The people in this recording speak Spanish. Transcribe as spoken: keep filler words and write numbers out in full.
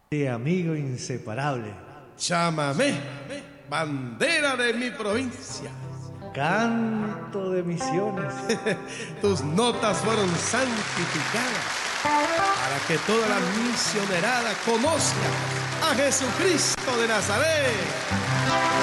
de amigo inseparable. Chamamé, bandera de mi provincia. Canto de misiones. Tus notas fueron santificadas para que toda la misionerada conozca a Jesucristo de Nazaret.